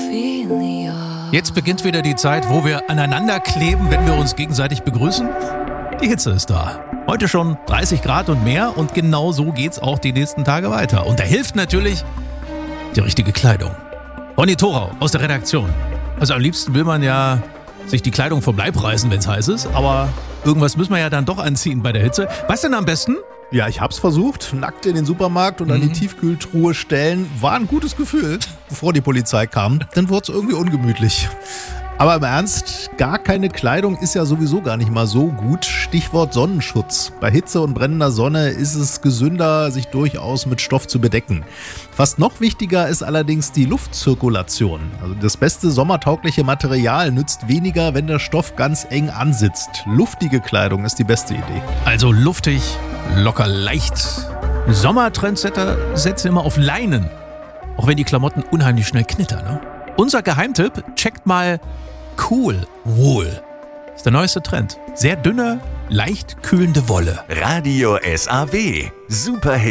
Jetzt beginnt wieder die Zeit, wo wir aneinander kleben, wenn wir uns gegenseitig begrüßen. Die Hitze ist da. Heute schon 30 Grad und mehr und genau so geht's auch die nächsten Tage weiter. Und da hilft natürlich die richtige Kleidung. Ronny Thorau aus der Redaktion. Also am liebsten will man ja sich die Kleidung vom Leib reißen, wenn es heiß ist, aber irgendwas müssen wir ja dann doch anziehen bei der Hitze. Was denn am besten? Ja, ich hab's versucht. Nackt in den Supermarkt und an die Tiefkühltruhe stellen. War ein gutes Gefühl, bevor die Polizei kam. Dann wurde es irgendwie ungemütlich. Aber im Ernst, gar keine Kleidung ist ja sowieso gar nicht mal so gut. Stichwort Sonnenschutz. Bei Hitze und brennender Sonne ist es gesünder, sich durchaus mit Stoff zu bedecken. Fast noch wichtiger ist allerdings die Luftzirkulation. Also das beste sommertaugliche Material nützt weniger, wenn der Stoff ganz eng ansitzt. Luftige Kleidung ist die beste Idee. Also luftig, locker leicht. Sommertrendsetter setzen immer auf Leinen. Auch wenn die Klamotten unheimlich schnell knittern, ne? Unser Geheimtipp, checkt mal Cool Wool. Ist der neueste Trend. Sehr dünne, leicht kühlende Wolle. Radio SAW. Super